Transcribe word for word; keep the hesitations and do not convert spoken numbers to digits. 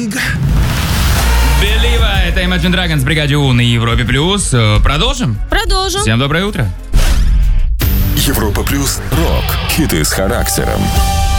Белива, это Imagine Dragons в бригаде У на Европе Плюс. Продолжим? Продолжим. Всем доброе утро. Европа Плюс. Рок. Хиты с характером.